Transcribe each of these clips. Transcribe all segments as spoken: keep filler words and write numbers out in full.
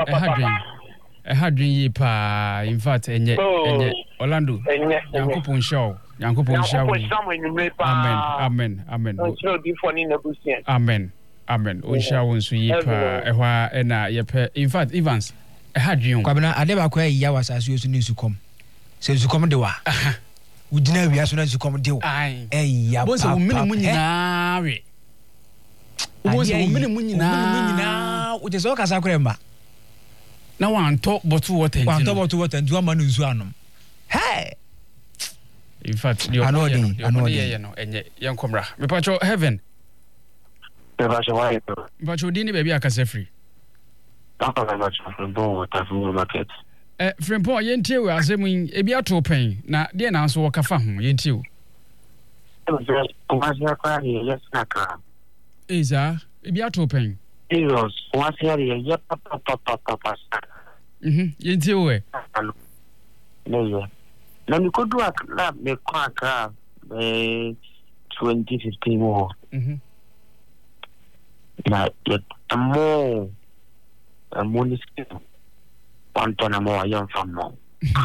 A hadrin pa in fact enye enye Orlando Yankopon show Yankopon show Amen amen amen Amen amen on show nso yi pa ehwa na ye pa in fact Evans a hadrin kwabena ade ba kwa ya wasase osu ne sukom se sukom de wa ugina wi aso na sukom de wa eh ya bo se wo mini mu nyina we wo se wo mini mu nyina o je so kasa kremba na wan to bottle water ntino wan to bottle water ntino ma no nsu anom hey in fact the anodi anodi no enye yankomra me pacho heaven me pacho why me pacho di ni baby akase free papa me pacho bon water from market eh frimpon yentie we asemu ebi ato pen na de na so wakafa ho yentie o o ma se akwa yes na ka eza ebi ato pen Eros, uma série ya papa papa papa. Mhm, yentie we. Neyo. Na mikodu akla me kwa ka eh twenty fifteen mo. Mhm. Na ya amo amo ni skill. Panto na mo ayan famo.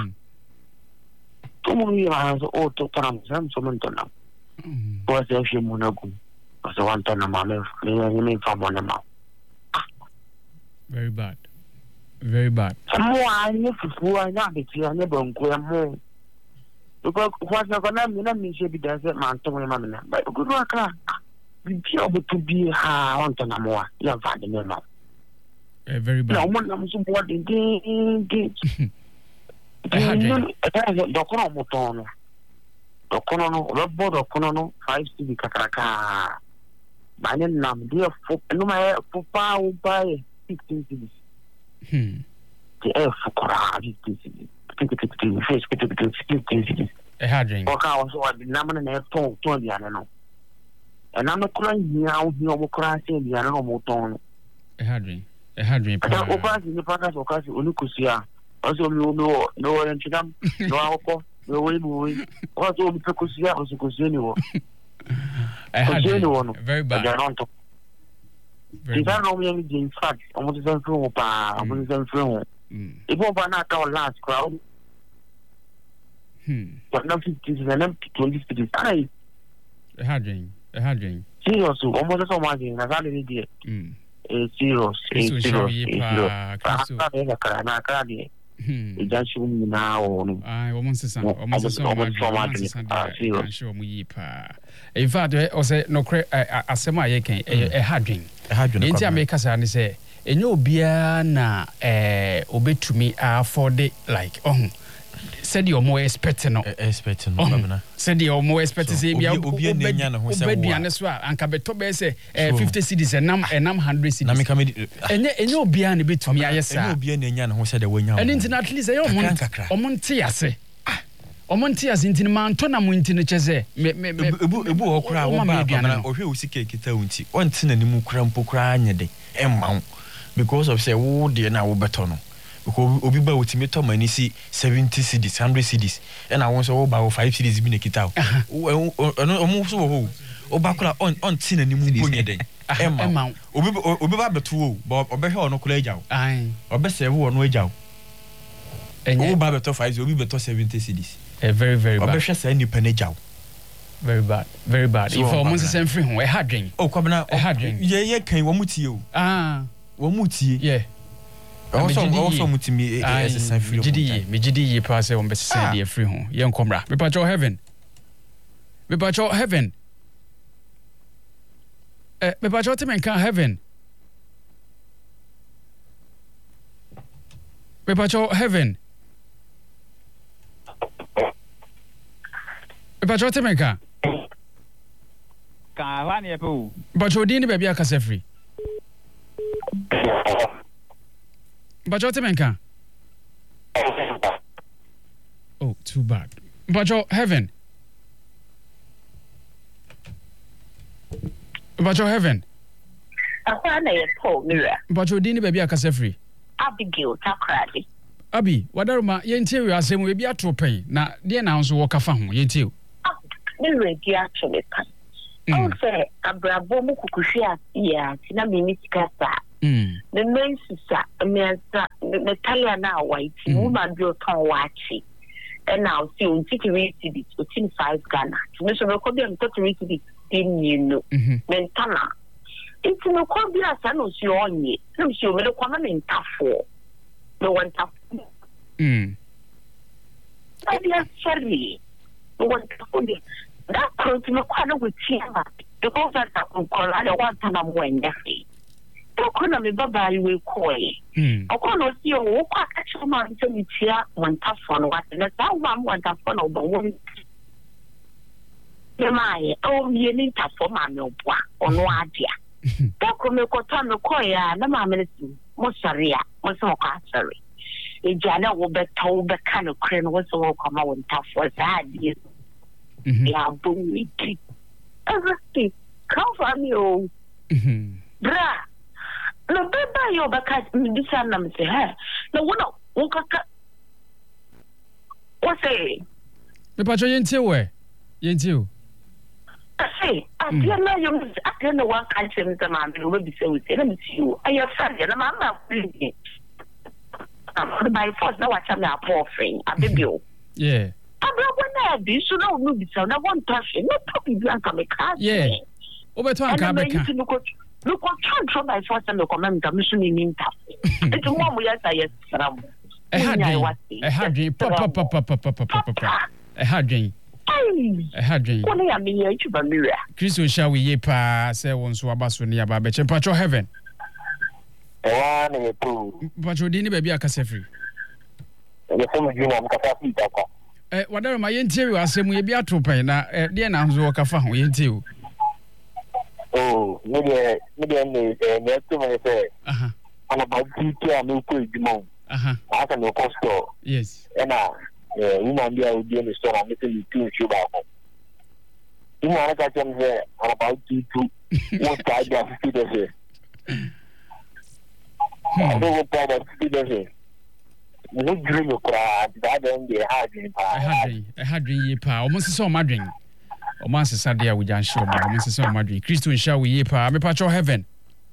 Como mi va o to para mzam so monto na. Mhm. Kwa se fi mo na gu. Kwa wanto na ma me me me famo na ma. Very bad. Very bad. Mo anye fufu anya beti anye bonko ya mo. Because what na kona mi na mi she bi dance man to me ma na. But good work ah. Bi obutu bi ha want na mo ya va de me ma. Eh very bad. Na mo na mo so bo de de. Eh hadwe. Eh do kono mo to no. Do kono no, do bo do kono no five C D kakaraka. Ba ne nam dia fo no ma fo pa u pa e. fifteen cities. Hmm. The air for Kora, fifteen cities. fifteen cities. A hadrin. Okay, I was what the number and air phone to the other. And I'm not crying now, you know, crying the other motor. A hadrin. A hadrin. I don't open in the podcast or Cassie Ulukusia. Also, you know, no one in Chidam, no alcohol, no way moving. Also, the Pecusia was a Cosino. A hadrin. Very bad. If I know me in fact, I want to send through pa, I want to send through. If we not our last crowd, hmm, but not fifty and then twenty cities. I a hadrin, a hadrin. Serious, almost so much in a valid idea. Hmm, a serious, a serious. Hmm, just show me now. I almost say, almost so much. Show me pa. In fact, I say no credit. I say my a hadrin. Enti America say say enyo bia na eh obetumi afford like oh said you more expect no expect no baba said you more expect say bia obi anya na ho say obeduane so anka beto be say fifty cedis enam enam one hundred cedis na me come enye enyo bia na betumi ayesa enyo bia na anya na ho say de wanya and enti at least enyo mo omonte ase omonte ase enti ma nto na mo enti no cheze me me ebu ebu okura wo ba baba ohwe usika ekita wonti onte na nimu kura mpo kura anyede emma because of say wo de na wo beto no because obi ba wotimi to mani si seventy cedis one hundred cedis and I want so wo ba five cedis bi na kita wo omo so wo oba kura on onte na nimu bonyede emma obi obi ba beto wo ba obehwe ono kura agyawo ai obese wo ono agyawo enye wo ba beto five obi beto seventy cedis. A very very bad. Obesha say ni penejaw. Very bad. Very bad. If o monse sem free ho e hadwen. Oh kwabena e hadwen. Ye ye kan wo mutie o. Ah, wo mutie. Yeah. Also also mutimi e sem free. Gidi me gidi ye pa say wo be say dey free ho. Ye nkomra. Me pa cho heaven. Me pa cho heaven. Eh me pa cho te men kan heaven. Me pa cho heaven. Bacho Temenka. Ka wani epu. Bacho di ni baby akase free. Bacho Temenka. Oh, too bad. Bacho heaven. Bacho heaven. Akwa na epo mira. Bacho di ni baby akase free. Abigail Takradi. Abi, wadaruma yentie we asemu we bia tropen na de na nso wo kafa ho yentie. Me ready actually kan. I say abrabo mu kukuhwe ya tina me mitika sa The main sister, the Italian now white, woman built on watching. And now see on T V it within five Ghana. Mister Rokobi and Totally in you know. Mentana. It's no Cobia Sanos you on ye. No, she will come in tough for. No one tough. Hm. I dear sorry. No one tough. That comes to no corner with Tiama. The whole that I don't want to know when they say. Don't call me Baba, you will call it. I can't see you walk at some mountain here one tough one. What and that's how one want to follow the one. My oh, you need to form a no bois or no idea. Don't come to Cotano Koya, no mamma, Mossaria, Mosoka, sorry. In Jana will be told the kind of crane was all come out and tough was that. Yeah, boom, we keep everything. Come from you, bra. No, Baba, you're back at this and I'm saying, hey, no one, what's say? The patron into where? Into. I say, I don't know you, I don't know what country the man will be so with you. I have friends, and I'm not really. I'm by force, now I tell me a poor friend, a baby. Yeah. I'm not one there, so no movie, so no one touching, no puppy blank on the car. Yeah. Over to Anka. Look what can't try by force and the command commission in tough. It's a one we are saying. A hadry, a hadry, pop, pop, pop, pop, pop, pop, pop, a hadry. A hadry. Only a miniature mirror. Christo shall we yepa, say once wabasu near Babich and Patro Heaven. Patro Dini baby a cassefree. And the same you know, Eh, whatever my interior, I say we be a trope, na eh, dear now, walk a phone into. Oh, maybe, maybe I'm the next say. Uh huh. I'm about to tell me to the moon. Uh huh. I can go store. Yes. And now, woman, there will be in the store. I'm making you two about. You know, I can say, I'm about to do what I got to see. I don't want to see the no dream of that, that then they had in I had I had ye pa almost so madring. O man Sadia with Jan Show, almost so madring. Christo shall we ye pa, me patro heaven.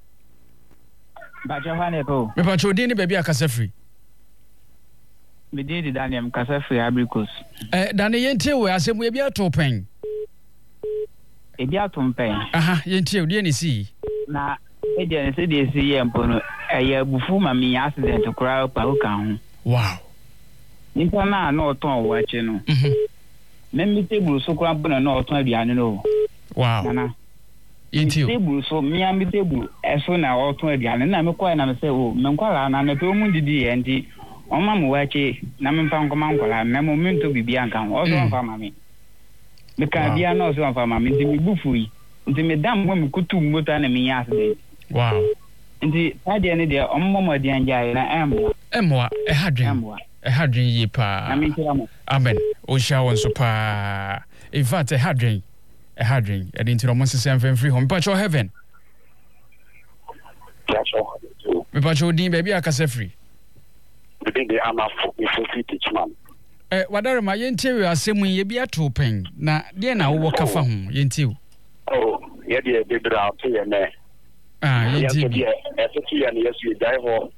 But Johannepo, me patro dini baby a casafree. Me did Daniel Casafree abricos. Eh, Danny Yente, we are some way be a topeng. A beatum pen. Aha, Yente, dear see. Na, Edian said, they see a year before my accident to cry up a wow. Nipa na no ton wache no. Mhm. Me table so kwa bona no ton aduane no. Wow. Nana. Into table so me am table eso na o ton aduane na me kwa na me say o me nkwala na na pe mu didi e ndi o ma mu wache na me mpa nkoma nkwala na mo minto bibia nka o so mfa ma me. Me ka bia no so mfa ma me ndi me bufu yi. Ndi me dam mo me kutu mota na me ya accident. Wow. Ndi ade ne de o mo mo de anja na emo. Emo e hadwen. E hadwen yi pa. Amen. O sha won so pa. In fact e hadwen. E hadwen. E din ti no se sem free home. But your heaven. Me pa cho din baby akase free. We think they are not for teach man. Eh wadare ma yentiwe asemu ye bia to pen. Na de na wo kafa ho yentiwe. Oh, ye de be bra to ye me. Ah, yentiwe. Ye ye and yes you die ho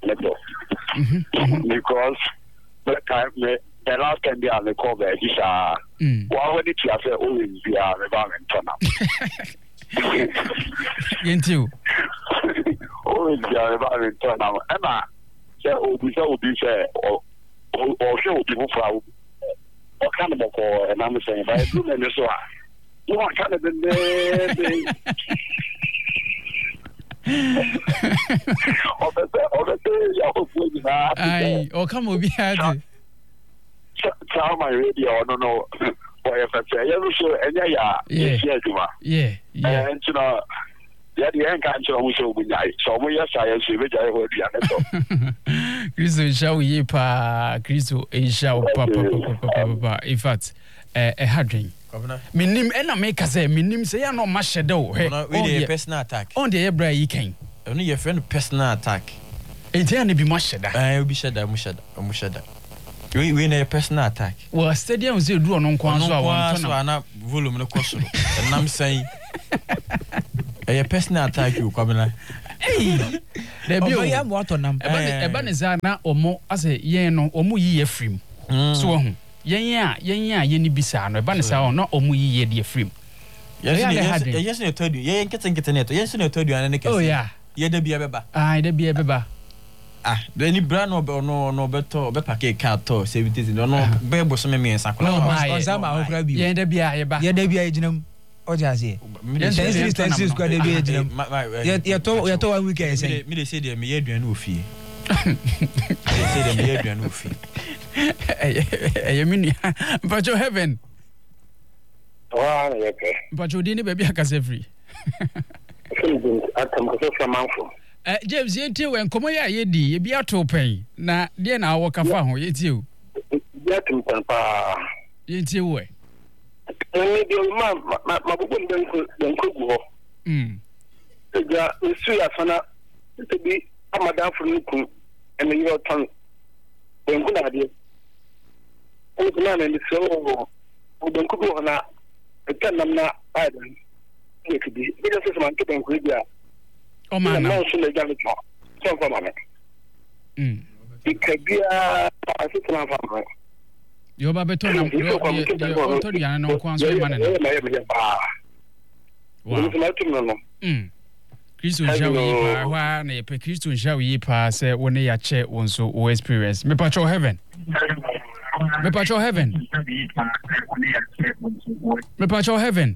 because that time me the last time they are the cover is ah why would it you say always be a environment turn yentiwe always be a environment turn now Emma say obi say obi say or or show people for or kind of for and I'm saying but do me so you want kind of the Aye, or come over here. Tell my radio, no, no, for if I say, yeah, yeah, yeah, yeah, and you know, yeah, the end can't show me so good night. So we are science, which I would be. Christo shall we pa, Christo, a shall papa, papa, in fact, a hadring. Minim ena make us say minim say no mashedo he we the personal attack on the ebra yi kan only your friend personal attack enti na bi masheda eh obi sheda mu sheda mu sheda we we na personal attack well stadium say do on nko anso a won to na na volume no kosoro enam san eh personal attack you come na eh There be ya mo atonam. Eba ne za na omo ase yen no omo yi afrim. So ho. Yen a yen a yen ni bisa no eba ne sa no omo yi ye de afrim. Yes, yes, no told you. Yen keten keten neto. Yes, no told you an oh yeah. Ye da bia beba. Ah, da bia beba. Ah, then ni bra no no no beto be pack car to seventy no no be bo so me me ensa kola. No, sama ho kra bi. Yen da bia ye ba. Ye da bia ginam. Oje ase. Yen ten six square da bia ginam. Ye to ye to one weekend say. Me dey say dey me ye aduan no ofie. Me say dey me ye aduan no ofie. Eh, you mean but your heaven. Wow, okay. But you didn't baby akase free. Atam ko so manfo. Eh, James yenti we nkomo ya yedi, ye bia to pen. Na de na awo kafa ho yeti o. Ya tum pa. Yenti we. Eh, de ma ma ma bubu den ko den ko gu ho. Mm. Ja, nsu ya fana. Te bi amadan furu niku. Ene yo ton. Den ko na de. Ene ko na na ni so o den ko ho na. Eka nam na aidan. Ye kidi. Bi just so man ke den ko dia. Oh man. Na so le jalo cho. So for man. Mm. Ikabia asitna fa man. Yo ba beto na yo to dia na nko anso man na. Wow. Mm. Kristo jawi pa wa na ye pe Kristo jawi pa se woni ya che wonso o experience. Me pa cho heaven. Me pa cho heaven. Me pa cho heaven.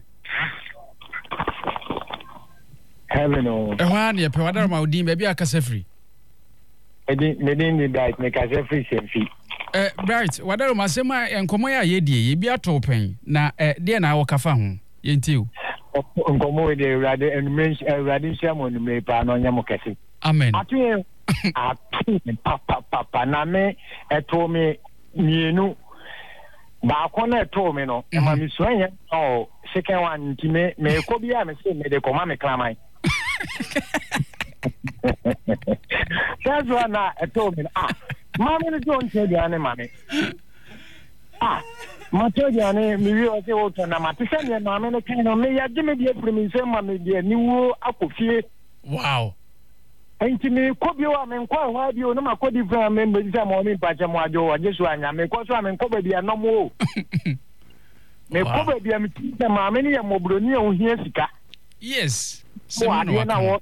Heaven o. E wa na ye pe wadar ma odi me bia akasa free. E di me di ni that me kasa free semfi. Eh right, wadar ma sema enkomo ya ye die ye bia to pen na eh de na wo kafa ho. Ye ntiu. Nkomo de rade en men rade shamo ni me pa no nyamo kese. Amen. Atu atu papa papa na me eto me mienu ba ko na eto me no e ma mi so yen o second one ti me me ko bia me se me de ko ma me klamai. That's why na eto me ah mama ni don che dia ne mama. Ah ma to dia ne mi wi o se o to na ma ti se ne mama ne kan no me ya de me dia primi se ma me dia ni wo akofie. Wow. Enti me ko bi wa me nkwa hwa bi o no ma ko di fra me me se mo mi pa che mo ajo wa Jesu anya me ko so me ko ba bia no mo me ko ba bia me ti se ma me ni ya mobroni e ho hia sika. Yes. Se mo na wo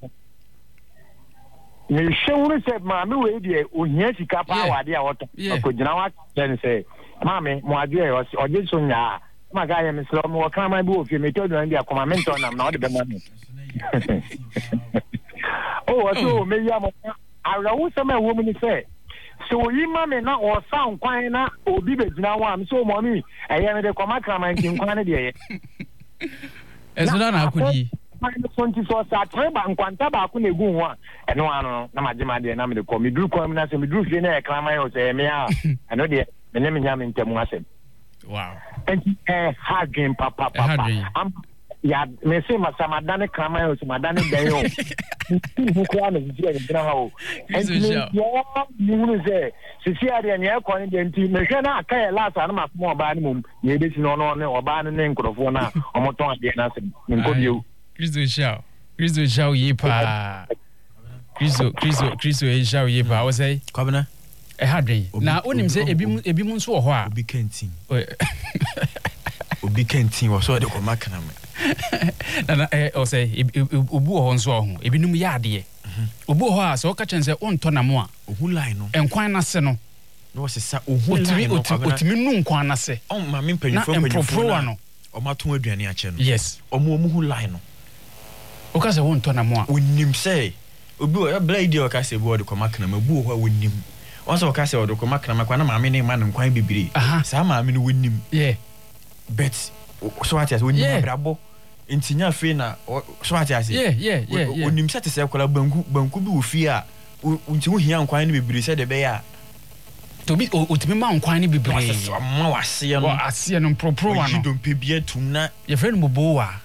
me shewuru se ma me we die o hia sika pa wa de a woto ko gina wa den se ma me mo ajo e o Jesu nya ma ga ya me se mo kan ma bi o fi me to do ndi akoma me nto nam na o de be ma me. Oh, so me ya mo arawo se ma wo mi se so yi ma me na o san kwan na obi be gina wa am so mo mi eye me de koma kraman tin kwan de ye eso na na akudi ma no twenty four sa treba nkwanta ba ku na egu ho a eno ano na ma gema de na me de ko mi duru kwa mi na se mi duru fie na e kraman o se me a eno de me ne me nya me ntemu asem. Wow. And eh hagin papa papa am ya me se masamadane kraman o samadane dayo ku ku ana ji e bra ha o ya mu ze se si ade ne e ko ne de nti me hwe na aka e lasa na ma mo oba ne mum ye be si no no ne oba ne ne nkrofo na omoton ade na se nko biu Kristo shao Kristo shao yi pa Kristo Kristo Kristo e shao yi pa o say kwabena e hadwen na onim se ebi ebi mu nso wo ho a obi kantin obi kantin wo so de ko makana me na na eh o say obu ho nso ho ebi num ya ade obu ho a so ka chense onto na mo a ohu line no enkwan na se no no se sa ohu line no otimi nu nkwan na se o ma me mpanyifo mpanyifo no o ma to aduane a che no yes o mo mu hu line no o ka se onto na mo a onim se obi o blade o ka se bo de ko makana me bu ho a wonim once o ka se o de ko makana me kwa na ma me ne ma nkwan bibiri sa ma me no wonim yeah bet so what as wonim brabo intinya fe na so what as yeah yeah yeah wonim se te se kola banku banku bi wo fi a unti wo hia nkwan ne bibiri se de be ya to bi otimi ma nkwan ne bibiri so ma wase no wa ase no propro wa no don pe bia tum na ye friend mo bo wa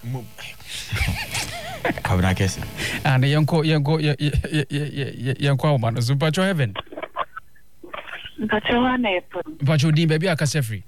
kabra kese and yanko yanko yanko o man so pacho heaven pacho na epo pacho din baby akase free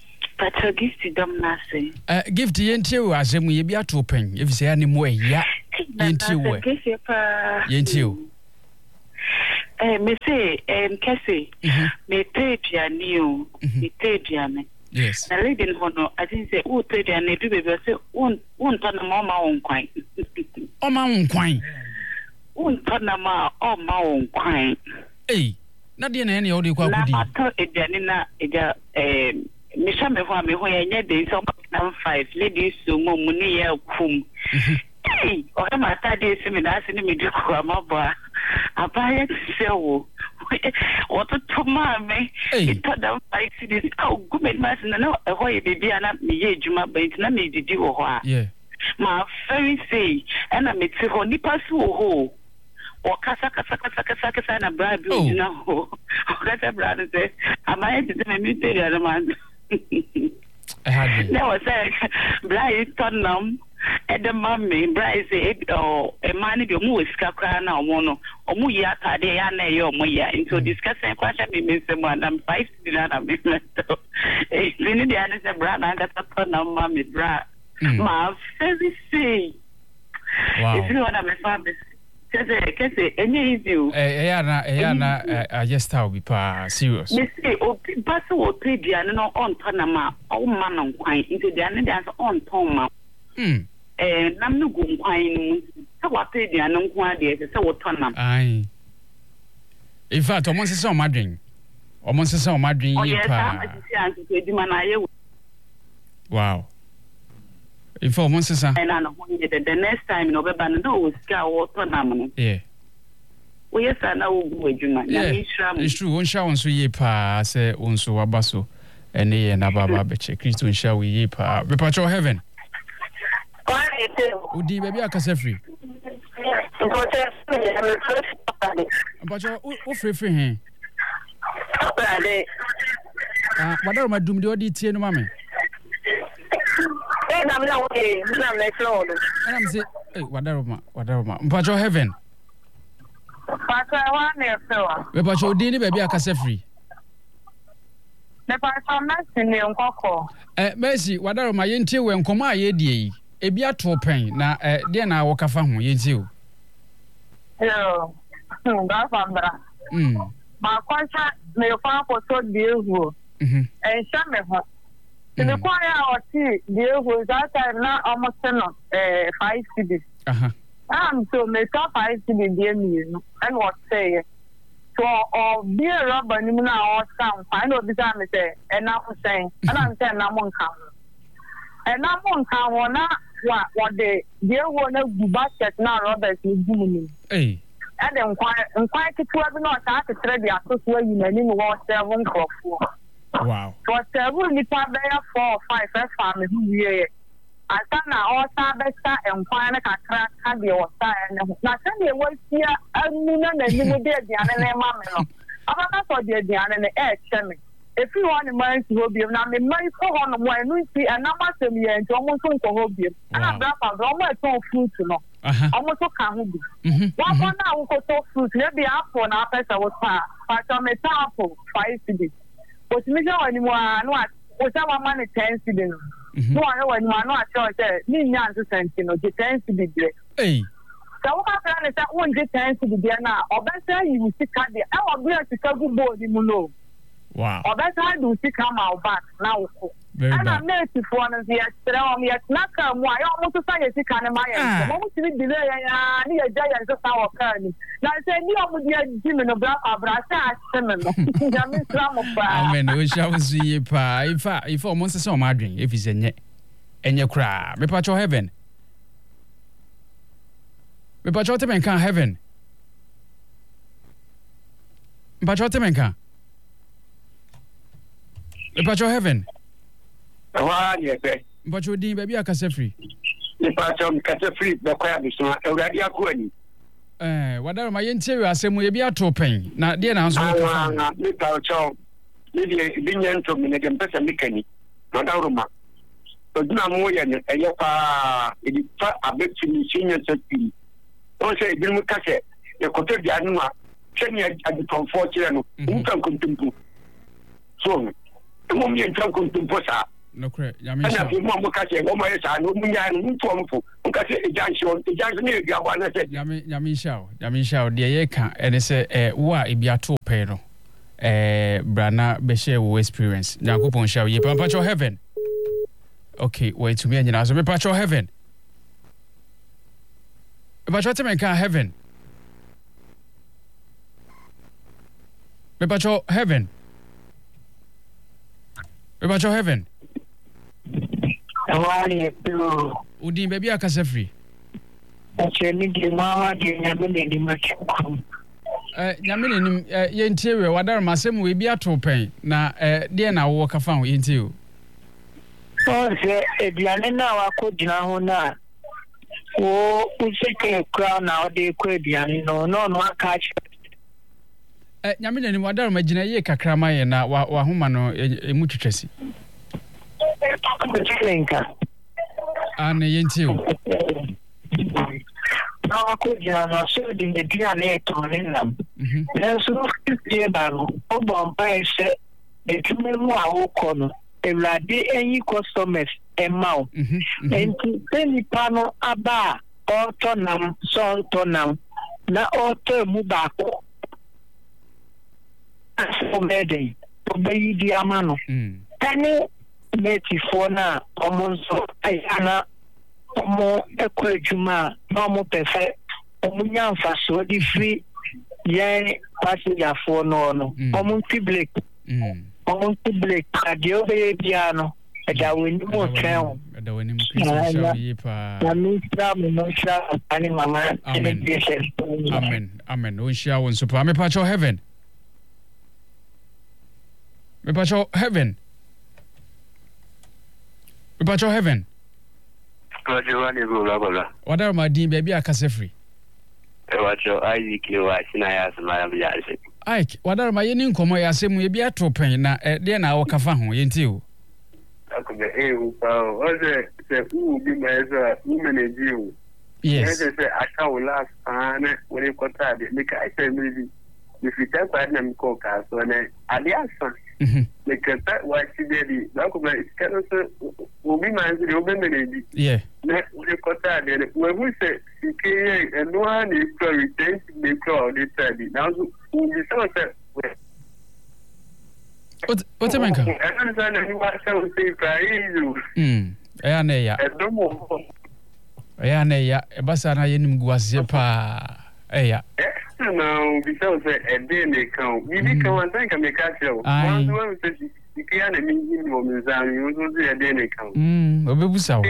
pacho gift dom na se eh gift yentie wo asem ye bia to pen if say ani mo ya Yenti we. Yenti o. Eh me say em kese. Me trade ya ni o. Me trade ya me. Yes. Na lady no no I think say o trade ya na do baby say won won ton na ma won kwan. O ma won kwan. Won ton na ma o ma won kwan. Eh. Na de na ene o de kwa kudi. Na ato ediane na eja eh me sha me ho me ho ya nya de so na five ladies so mo mu ni ya kum. Eh, o ma ta de se me na se ni me de ko ma ba. Abaya sewo. O to to ma me. It to da five cities. Oh, good mas na na e ho ye bibi ana me ye adwuma ba ntina me didi wo ho a. Yeah. Ma very say ana me ti ho nipa so ho. O kasa kasa kasa kasa kasa na bra bi o na ho. O kasa bra na say amaya ti me mi te ya man. I had That was say bra is turn nam. Ede mami bra say oh e man bi omu wesika kra na omo no. Omu yi atade ya na ye omu ya. Into discussing kwasha me me say mo na five dinner na me meto. Eh ni dia na say bra na kasa turn nam mami bra. Ma very say. Wow. If you want to me family Kese kese enye easy o. Eh eh na eh na I just how be pa serious. Me say o pass o three dia no on ton ma o ma no kwan into dia ne dia on ton ma. Hmm. Eh nam no gu kwan no se wa three dia no kwan dia se wo ton nam. Ai. In fact, o mo se so madwen. O mo se so madwen yi pa. Wow. If I want to say, the next time, no, but no, scout water, no. Yeah. We yes, I know what you mean. It's true. One shall also ye pa say on so abaso, and ye and Ababa Beche, Christian shall we ye pa, repatrial heaven. Udi baby, I can say free. But you're free for him. What are my doom? Do you see no mammy? I'm not okay. I'm not slow. And I'm saying, hey, whatever, whatever. But your heaven. But I want to know. But your dinner, baby, I can say free. The person messing me on Coco. Eh, Mercy, whatever my intil when come my ye, a be a pain. Now, eh, then I walk a family, you too. Hello. That's Ambra. Hm. My question may find for so deal. Hm. And some of her. The choir or tea, dear was that time now almost uh, five cities. Uh-huh. Um, so make up five cities, dear me, and what say. So, or be a rubber, you know, or some kind of design, and I'm saying, and I'm saying, I'm on count. And I'm on count, or not what the dear one of the basket now, Robert is doing. Hey. And then quite a twelve not after three, I could swear you many more seven for four. Wow. For several nipa bear four or five first family who ye. And now all Sabesta and Quana Catra can be or sign. Not only was here a million and you would dear Diana Mamma. I'm not for dear Diana and the air chimney. If you want to mind to be now, the money for on the one we see and number to me and almost on for Hobby. And I'm not a Roma so fruit to know. Almost so can be. One now will go so fruit, maybe apple and apple I was far. But I'm a sample five cities. But me no anymore no o sa wa man ten cedis no I know anymore no a say me nya nso senti no je ten cedis dire eh so what can I say won je ten cedis dire na obesa you sika de e wo bia sika gu board mu no wow obesa do sika ma back na wo very bad. And I'm not to one of the extra yet not come why almost a society can my almost to be delay and a giant of our current. Now I said, you would be a Jim and a black of Brasa. I mean, we shall see pa if I if almost so madring if he's in it and your cry. Repatch heaven. Repatch what can heaven. Repatch what can. Repatch heaven. Why, yes, but you did baby, I can say free. The part of Cassa Free, the crab is not already a queen. Eh, whatever my interior, say, will be a topping. Now, dear, I'm so little child. Lydia, Binion to me, and Pessa Micani, not Aroma. But no more than a yapa, it is a bit to senior city. Don't say, Bill Cassette, the Cote de Anuma, ten years at the comfort, who can continue. So, the moment you can continue. no cre yami sha na mo mo ka che mo mo sha no munya no nto mo fo nka se ejancho ejancho ne bia kwa na se yami yami sha yami sha de ye ka ene se eh wo a ebia to pe no eh brana be share wo experience yakopon sha ye pampa cho heaven. Okay, wait to me anyina so me pa cho heaven. But what me can heaven? Me pa cho heaven. Me pa cho heaven. Awali tu. Udi baby akase free. Actually the mama de nyame de ma chukwu. Eh nyame nim ye ntie we wadar masem we bi ato pen na eh de na wo ka fa ho ntie o. So se ediane na wa ko dina ho na. O useke crown na ode ko ediane no no no aka chi. Eh nyame nim wadar ma gina ye kakra ma ye na wa wa homa no emu twetwesi. Ane ye ntie o. Na ko dina na so de ediane to ne nam. Mhm. Na so ke ba no o bon pa ese de tume mu a wo ko no. Ewlade enyi customers emao enti teni pano aba auto nam so to nam na auto mu ba ko aso mede to be di amano tani meti fona omonso ayana omo ekwejuma na omo pefe omo nyamfa so di free ye passenger for no no omo public on public radio be piano da woni mo tren da woni mo Christ show yi pa na mi tra mo no tra ani mama amen amen amen o shia won super me pa cho heaven me pa cho heaven me pa cho heaven ko je wani go la bala wada ma din baby akase free e wa cho ai ki wa sina ya sama ya ya Ike, wadar ma yeni nkomo ya semu ye bia to pen na eh, de na woka fa ho yenti o. Akube e u pa o ze se u bi ma eza u meneji o. Yes. Eze se aka o last ane wori kota de me ka ise mi bi. If you tell pa na mi ko ka so ne ade asa. Mhm. Me ka ta wa ti de di. Na ko ba iskano se u bi ma ezi o be meneji. Yeah. Ne wori kota de we hu se ke eno ani pro retain me ko de ta di. Na so u bi so se What what am I saying? I don't know you want to say praise. Mm. Eya na ya. Edomo. Eya na ya. Ebasa na yenim guase pa. Eya. No, because e dey ne kan. We be kan wan tanka me ka show. One one say ikia na mi ni mo mizan, you so say e dey ne kan. Mm, obebusa wo.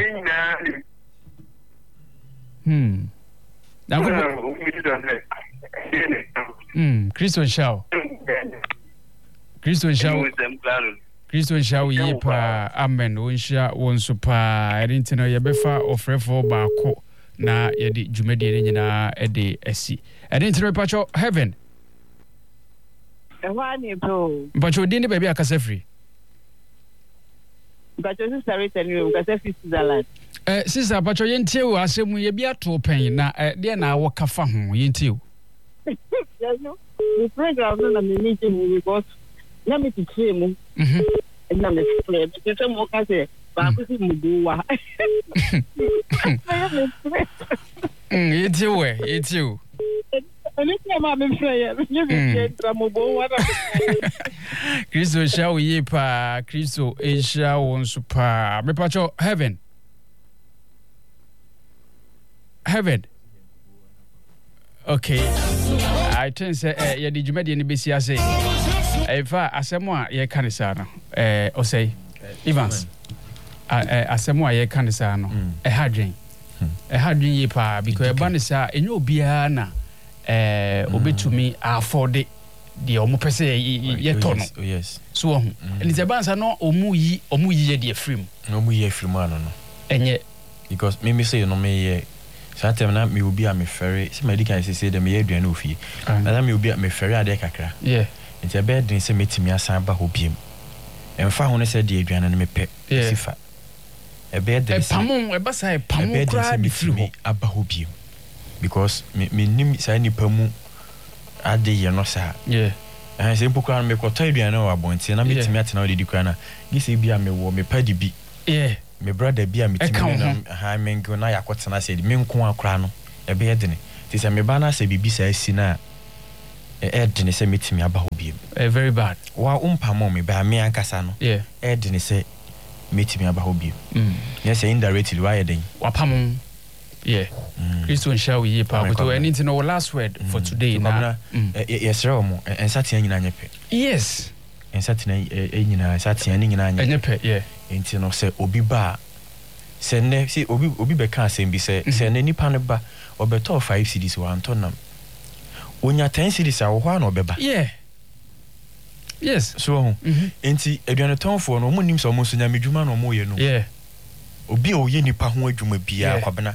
Hmm. Na ko. Hmm, Christian Shaw. Christian Shaw. Christian Shaw yi pa amen wonsha wonso pa edinti no ye befa ofrefo ba ko na ye di dwumadi ne nyina e de asi edinti no pacho heaven e wani bro pacho di ne baby akasa free pacho sister return you akasa free Switzerland eh sister pacho ye ntie wo asemu ye bia to pen na de na wo kafa ho ye ntie wo yes no the program na me meeting because na me ti tire mu mhm na me tire be se mo ka se ba ko si mu do wa mm yeti we yeti o ani ti ma me fere ya ni be tra mo bo wa Kristo sha yi pa Kristo e sha won super me pacho heaven heaven okay I think say eh ye di dwumadi ni besi ase eh fa asemo a ye kanisa no eh osei Evans eh asemo a ye kanisa no eh hadwen eh hadwen ye pa because e banisa enyo obia na eh obetumi afford de omo pese ye tono yes so ho ni se bansa no omu yi omu yi ye de afrim no omu yi afrim ano no enye because me me say no me ye santem na me obi a me ferry se me di kan say dem ye aduane ofie na me obi a me ferry ade kakra yeah nti e be den se metimi asan ba hobiem emfa ho ne se de aduane no me pe sifa e be den se e pamon e basa e pamon kra di firi aba hobiem because me me nim sa nipa mu ade ye no sa yeah eh se mpokra me kwota aduane wa bonte na metimi atena odidi kwa na gisi bia me wo me padi bi yeah me brother bia metimi na ha mengo na yakotena se me nko akra no ebe yedene ti se me ba na se bibi sa asi na edene se metimi aba ho biem eh very bad wa umpa mo me ba me ankasa no yeah edene se metimi aba ho biem mm yes indirectly wa yeden wa pam yeah Christo shall we pa but anything no last word for today na yes remo ensatia nyina nyepe yes ensatia nyina ensatia nyina nyepe yeah enti no se obi ba se ne si obi obi be ka asem bi se se ne nipa ne ba obeto five cedis wa antonam onya ten cedis a wo ho na obeba yeah yes so enti aduane tonfo no mo nim so mo so nya medwuma no mo ye no yeah obi o ye nipa ho adwuma bia kwabena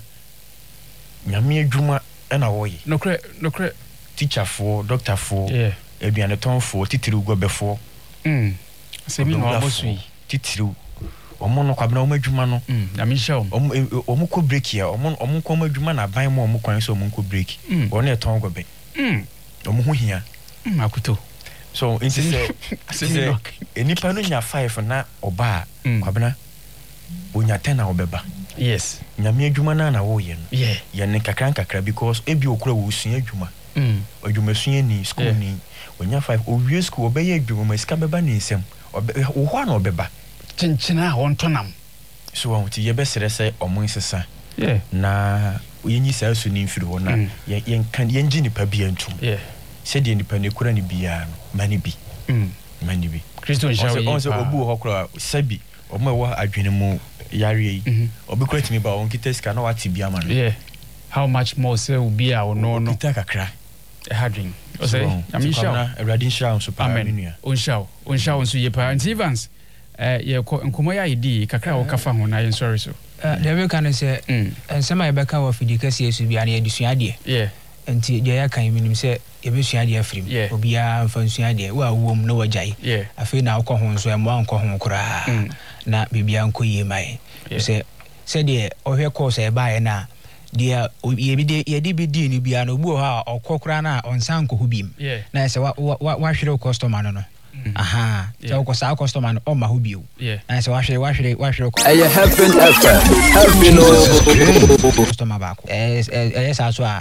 nyame adwuma na wo ye no kre no kre teacher for doctor for yeah aduane tonfo titiru gobefo mm se mi no abosui titiru omo no kwabena omo adwuma no mm na mi show omo omo ko break ya omo omo ko omo adwuma na ban mo omo kwan so omo ko break wona e ton gobe mm omo ho hia mm akuto so inti se se enipa no nya five na oba kwabena onya ten na obeba yes nyame adwuma na na wo ye no yeah ye ne kakran kakra because ebi okura wo sua adwuma mm adwuma sua ni school ni onya five o wie school obeye adwuma masika beba ni nsem wo ho na obeba chenchena won tonam so won ti ye be sere se omo nsesa yeah na yenyi sa su ni mfiri ho na ye yen kan ye ngi nipa bi antum yeah se de nipa ne kura ni bia no mani bi mm mani bi Christo nshawe on se obu ho kura sabi omo wa adwene mu yare yi obi kura timi ba on kiteska na wati bia ma no yeah how much more say will be our no no kita kakra e hadwin o say am insha Radin Shaw so pa menua on shaw on shaw so ye pa and Evans eh ye ko nkomo ya idi kakra wo kafa ho na ye sorry so eh the we can say ensema ye beka wo fidi kase esu bia na ye disua de yeah enti de ya kan minim se ye besua de afrim obi a mfa nsua de wa wom na wajai afi na akọ ho nso e mo ankọ ho kura na bibia nko ye mai se se de ohwe course e ba ye na dia ye bi de ye di bi di ni bia no bu ha okokura na onsan ko hubim na se wa wa hwere customer no no aha so ko sa customer no o ma hubio na se wa hwere wa hwere wa hwere eh happen after happen customer ba ko eh eh sa so a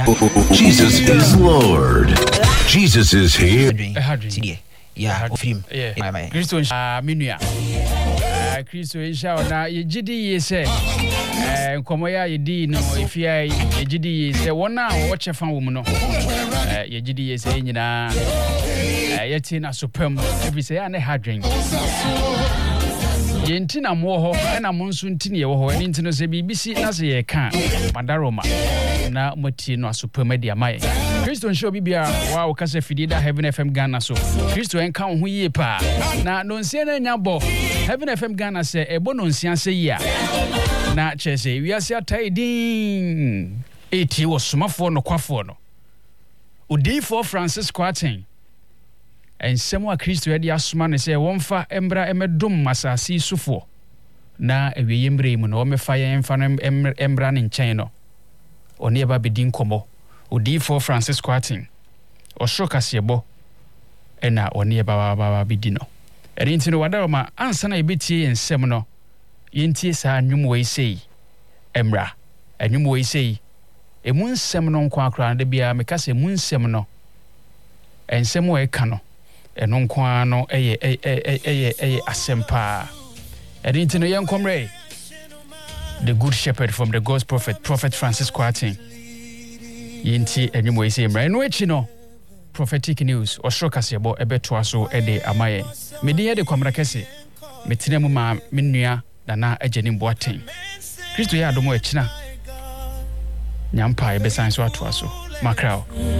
Jesus is Lord. Jesus is here. Yeah, film. Yeah. Christo ah minua. Ah Christo insha na ye gidi ye se eh nkomo ya ye di no ifia ye gidi ye se wona wo chefa wo mu no. Eh ye gidi ye se nyina eh ye ti na supem every say na hadwen. Ye nti na mo ho na mo nso nti ne ye wo ho eni nti no se bibisi na se ye ka madaroma na moti no asupem dia mai. Christo show bibia wa wo kasa fidida Heaven F M Ghana so Christo enka ho yie pa na no nsia na nyabo Heaven F M Ghana se ebo no nsia se yia na chese wiase atai din eti wo somafo no kwafo no odifo Francis Kwaten ensemo a Christo yedi asoma ne se wonfa embra emedom masasi sufo na ewiye mbre mu no womefa ye emfa no embra ne nchen no oni eba bedin komo odifo Francis Kwaten oshoka siebo ena oni eba ba ba bedi no eri ntino wadaroma ansa na ebetie ensem no yentie sa nwum we sei emra anwum we sei emu nsem no nkwa akra de bia mekase emu nsem no ensem we ka no eno nkwa no eye eye eye eye asempa eri ntino yenkomre the good shepherd from the God's prophet Prophet Francis Kwaten yenti anwum we sei emra eno echi no prophetic news oshoka siebo ebeto aso ede amaye medi ye de kwamra kese metine mu ma menua dana ageni Boaten Christo ya adomo echina nyampa ebe sanso ato aso makrao